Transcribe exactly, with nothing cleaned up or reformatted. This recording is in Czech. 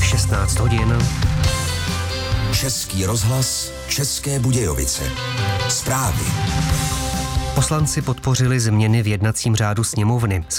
šestnáct hodin. Český rozhlas, České Budějovice. Zprávy. Poslanci podpořili změny v jednacím řádu sněmovny.